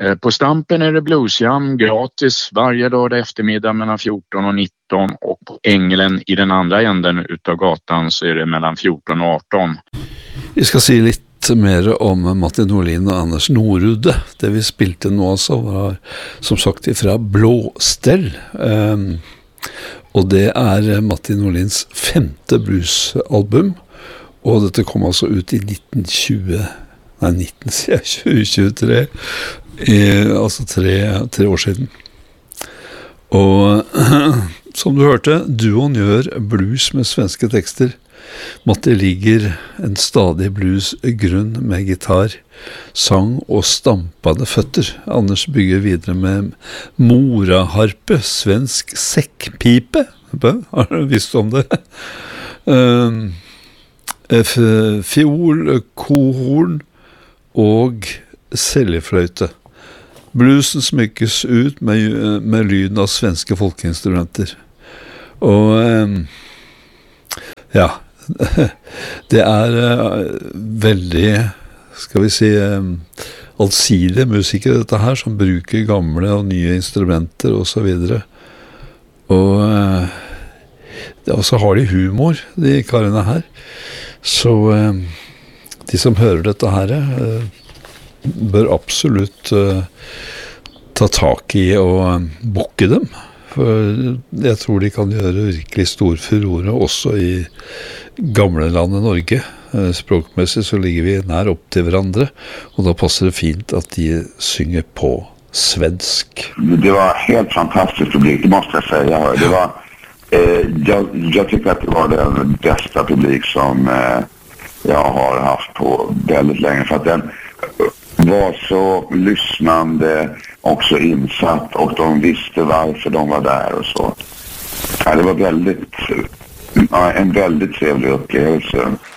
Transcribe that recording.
På Stampen är det bluesjam gratis varje dag eftermiddag mellan 14 och 19 och på Ängelen i den andra änden utav gatan så är det mellan 14 och 18. Vi skal si litt mer om Matti Nordlin og Anders Norude. Det vi spilte nå altså var som sagt fra Blåstell. Og det Matti Nordlins 5. bluesalbum. Og dette kom altså ut i 2023, altså tre år siden. Og som du hørte, duoen gjør blues med svenske tekster. Matti ligger en stadig bluesgrunn med gitar, sang og stampende føtter. Anders bygger videre med moraharpe, svensk sekkpipe. Har du visst om det? Fiol, kohorn og seljefløyte. Bluesen smykkes ut med lyden av svenske folkeinstrumenter. Og ja, det veldig, skal vi si, allsidige musikere dette her, som bruker gamle og nye instrumenter og så videre. Og så har de humor, de karene her. Så de som hører dette her bør absolutt ta tak i og bukke dem. For jeg tror de kan gjøre virkelig stor furore også i gamle landet Norge. Språkmessig så ligger vi nær opp til hverandre, og da passer det fint at de synger på svensk. Det var helt fantastisk publik, det måste jag säga. Det var, jag tycker att det var den bästa publik som jag har haft på väldigt länge, för att den var så lyssnande, också insatt, och de visste varför de var där och så. Ja, det var en väldigt trevlig upplevelse.